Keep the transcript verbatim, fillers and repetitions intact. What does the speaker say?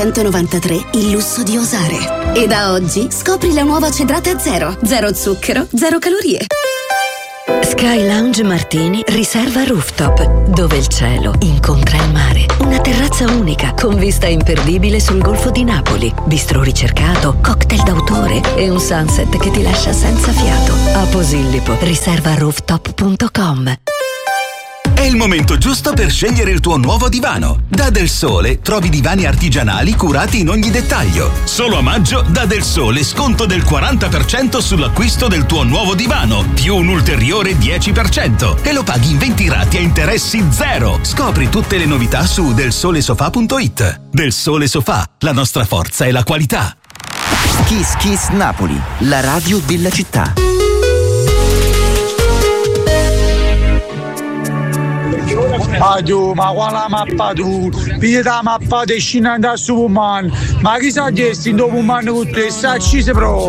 centonovantatré il lusso di osare. E da oggi scopri la nuova Cedrata Zero. Zero zucchero, zero calorie. Sky Lounge Martini riserva rooftop, dove il cielo incontra il mare. Una terrazza unica con vista imperdibile sul Golfo di Napoli, bistro ricercato, cocktail d'autore e un sunset che ti lascia senza fiato. A Posillipo, riserva rooftop punto com. È il momento giusto per scegliere il tuo nuovo divano. Da Del Sole trovi divani artigianali curati in ogni dettaglio. Solo a maggio da Del Sole sconto del quaranta per cento sull'acquisto del tuo nuovo divano, più un ulteriore dieci per cento e lo paghi in venti rate a interessi zero. Scopri tutte le novità su del sole sofà punto it. Del Sole Sofà, la nostra forza è la qualità. Kiss Kiss Napoli, la radio della città. Ma tu, ma quale mappa tu? Vedi la mappa di scena da Superman. Ma chi sa che sti Superman con te sta accise pro?